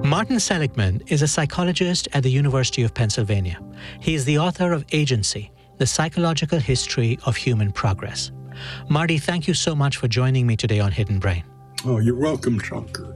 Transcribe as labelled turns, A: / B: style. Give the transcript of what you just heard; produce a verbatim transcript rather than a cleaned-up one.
A: Martin Seligman is a psychologist at the University of Pennsylvania. He is the author of Agency, The Psychological History of Human Progress. Marty, thank you so much for joining me today on Hidden Brain.
B: Oh, you're welcome, Shankar.